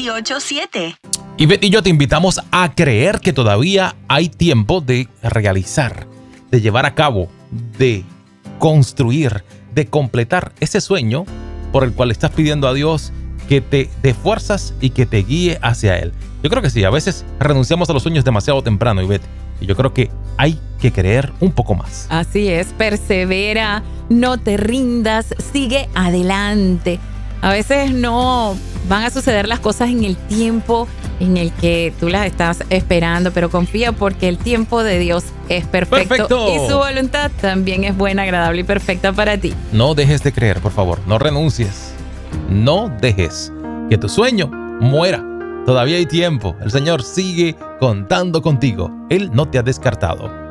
937. Ivette y yo te invitamos a creer que todavía hay tiempo de realizar, de llevar a cabo, de construir, de completar ese sueño por el cual estás pidiendo a Dios que te dé fuerzas y que te guíe hacia Él. Yo creo que sí, a veces renunciamos a los sueños demasiado temprano, Ivette, y yo creo que hay que creer un poco más. Así es, persevera, no te rindas, sigue adelante. A veces no van a suceder las cosas en el tiempo en el que tú las estás esperando, pero confía porque el tiempo de Dios es perfecto. Y su voluntad también es buena, agradable y perfecta para ti. No dejes de creer, por favor, no renuncies. No dejes que tu sueño muera. Todavía hay tiempo. El Señor sigue contando contigo. Él no te ha descartado.